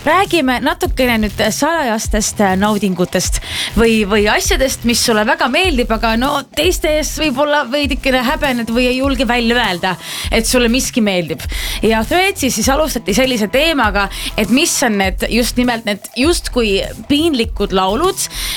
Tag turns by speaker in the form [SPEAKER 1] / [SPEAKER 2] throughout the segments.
[SPEAKER 1] räägime natukene nüüd salajastest naudingutest või asjadest, mis sulle väga meeldib, aga no teiste ees võib-olla veidikene häbened või ei julge välja öelda, et sulle miski meeldib. Ja Threadsis siis alustati sellise teemaga, et mis on need just nimelt need justkui piinlikud laulud,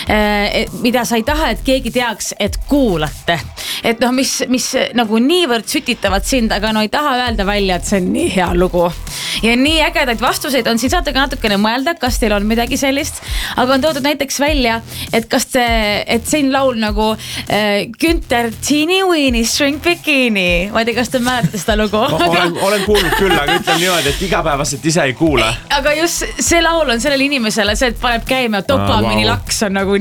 [SPEAKER 1] mida sa ei taha, et keegi teaks, et kuulate. Et noh, mis nagu niivõrd sütitavad sind, aga no ei taha öelda välja, et see on nii hea lugu. Ja nii ägedaid vastuseid on siin saatega natukene mõelda, kas teil on midagi sellist, aga on toodud näiteks välja, et kas et siin laul nagu Günther Teeny Weeny String Bikini. Ma ei tea, kas te mäletate seda lugu?
[SPEAKER 2] Olen kuulnud küll, aga ütlen niimoodi, et igapäevaselt ise ei kuule.
[SPEAKER 1] Aga just see laul on sellele inimesele, see paneb käima, dopamini laks on nagu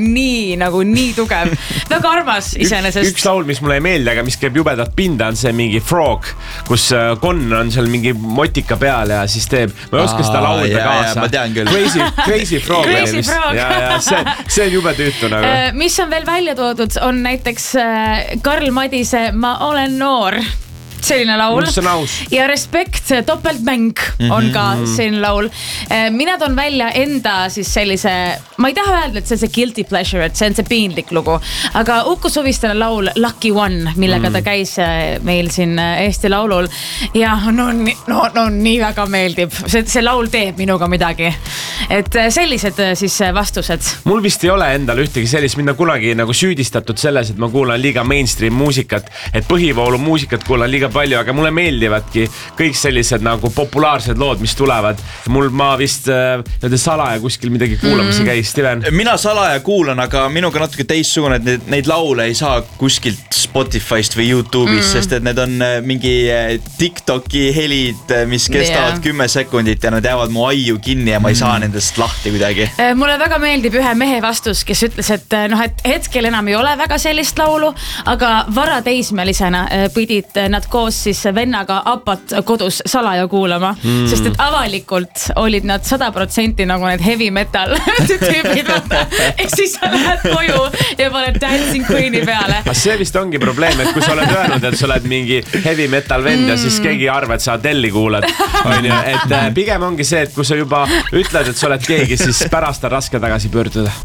[SPEAKER 1] nii tugev. Väga armas iseenesest.
[SPEAKER 2] Üks laul, mis mulle ei meeldi, aga mis käib jubedat pinda, on see mingi Frog, kus Konn on seal mingi motika peal ja siis teeb, ma ei oska seda laulda kaasa.
[SPEAKER 3] Ma tean küll.
[SPEAKER 2] Crazy Frog.
[SPEAKER 1] Crazy Frog.
[SPEAKER 2] Ja, see on jube tüütu nagu.
[SPEAKER 1] Mis on veel välja toodud, on näiteks Karl Madise Ma olen noor. Selline laul. Ja Respekt, Topeltmäng on ka selline laul. Mina toon välja enda siis sellise, ma ei taha öelda, et see on see guilty pleasure, et see on see piinlik lugu, aga Uku Suvistane laul Lucky One, millega ta käis meil siin Eesti Laulul ja no nii väga meeldib. See laul teeb minuga midagi. Et sellised siis vastused.
[SPEAKER 2] Mul vist ei ole endal ühtegi sellist, mind on kunagi nagu süüdistatud selles, et ma kuulan liiga mainstream muusikat, et põhivoolu muusikat kuulan liiga palju, aga mulle meeldivadki kõik sellised nagu populaarsed lood, mis tulevad. Ma vist salaja kuskil midagi kuulamas ei käi, Steven.
[SPEAKER 3] Mina salaja kuulan, aga minuga natuke teistsugune, et neid laule ei saa kuskilt Spotify'st või YouTube'ist, sest et need on mingi TikToki helid, mis kestavad 10 sekundit ja nad jäävad mu aiu kinni ja ma ei saa nendest lahti kuidagi.
[SPEAKER 1] Mulle väga meeldib ühe mehe vastus, kes ütles, et hetkel enam ei ole väga sellist laulu, aga varateismelisena pidid nad koos siis vennaga Apat kodus salaja kuulama, sest et avalikult olid nad 100% nagu need heavy metal tüübid. Ehk siis sa lähed koju ja paned Dancing Queen'i peale.
[SPEAKER 2] See vist ongi probleem, et kui sa oled öelnud, et sa oled mingi heavy metal vend ja siis keegi arva, et sa Adelli kuulad. Et pigem ongi see, et kui sa juba ütled, et sa oled keegi, siis pärast on raske tagasi pöörduda.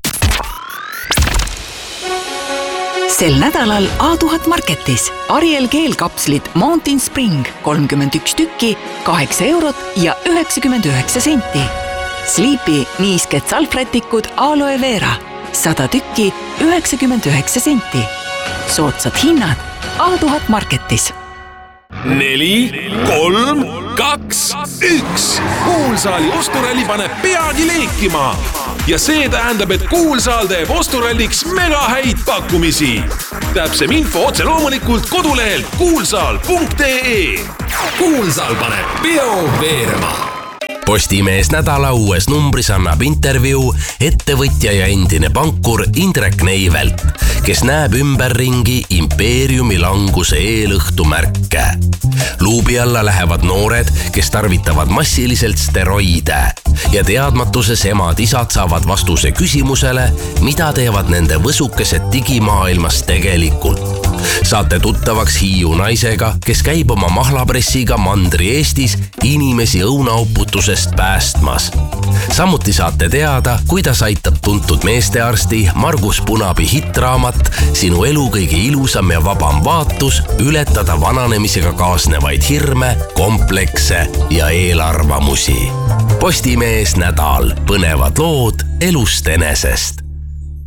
[SPEAKER 4] Sel nädalal A1000 Marketis Ariel keelkapslid Mountain Spring 31 tükki, 8 eurot ja 99 senti. Sleepy niisked salvrätikud Aloe Vera 100 tükki, 99 senti. Soodsad hinnad A1000 Marketis.
[SPEAKER 5] 4, 3, 2, 1. Kuulsaali osturalli paneb peagi leekima. Ja see tähendab, et Kuulsaal teeb osturalliks mega häid pakkumisi. Täpsem info otse loomulikult kodulehelt kuulsaal.ee. Kuulsaal paneb peo veerema.
[SPEAKER 6] Postimees nädala uues numbris annab intervjuu ettevõtja ja endine pankur Indrek Neivelt, kes näeb ümberringi impeeriumi languse eelõhtu märke. Luubi alla lähevad noored, kes tarvitavad massiliselt steroide ja teadmatuses emad-isad saavad vastuse küsimusele, mida teevad nende võsukesed digimaailmas tegelikult. Saate tuttavaks Hiiu naisega, kes käib oma mahlapressiga mandri Eestis inimesi õunauputusest päästmas. Samuti saate teada, kuidas aitab tuntud meestearsti Margus Punabi hitraamat Sinu elu kõige ilusam ja vabam vaatus ületada vananemisega kaasnevaid hirme, komplekse ja eelarvamusi. Postimees nädal. Põnevad lood elust enesest.